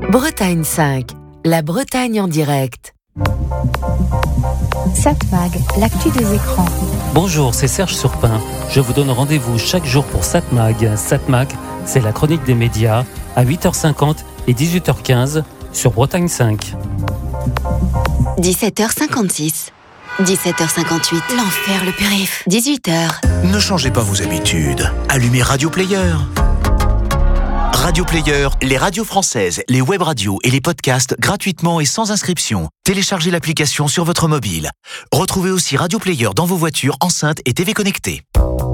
Bretagne 5, la Bretagne en direct. Satmag, l'actu des écrans. Bonjour, c'est Serge Surpin. Je vous donne rendez-vous chaque jour pour Satmag. Satmag, c'est la chronique des médias à 8h50 et 18h15 sur Bretagne 5. 17h56. 17h58. L'enfer, le périph'. 18h. Ne changez pas vos habitudes. Allumez Radio Player. Radio Player, les radios françaises, les web radios et les podcasts gratuitement et sans inscription. Téléchargez l'application sur votre mobile. Retrouvez aussi Radio Player dans vos voitures, enceintes et TV connectées.